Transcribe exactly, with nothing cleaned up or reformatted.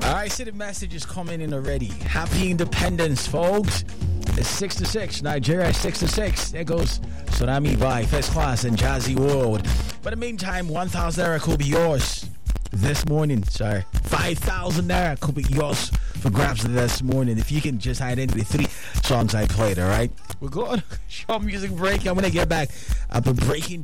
I see the messages coming in already. Happy Independence, folks. It's six to six. Nigeria, six to six. There goes Tsunami Vibe, First Class, and Jazzy World. But in the meantime, one thousand naira could be yours this morning. Sorry. five thousand naira could be yours for grabs this morning. If you can just hide into the three songs I played, all right? We're going to short music break. I'm going to get back. I've been breaking